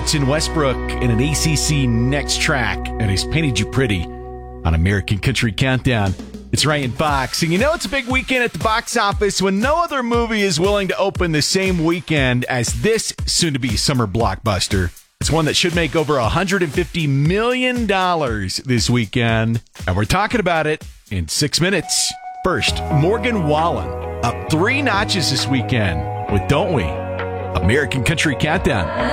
Hudson Westbrook in an ACC Next track, and he's Painted You Pretty on American Country Countdown. It's Ryan Fox, and you know it's a big weekend at the box office when no other movie is willing to open the same weekend as this soon-to-be summer blockbuster. It's one that should make over $150 million this weekend, and we're talking about it in 6 minutes. First, Morgan Wallen up 3 notches this weekend with Don't We? American Country Countdown.